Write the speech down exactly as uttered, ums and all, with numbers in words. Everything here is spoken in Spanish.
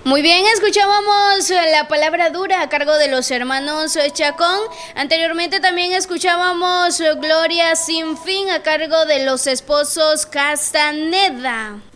Muy bien, escuchábamos La Palabra Dura a cargo de los hermanos Chacón. Anteriormente también escuchábamos Gloria Sin Fin a cargo de los esposos Castaneda.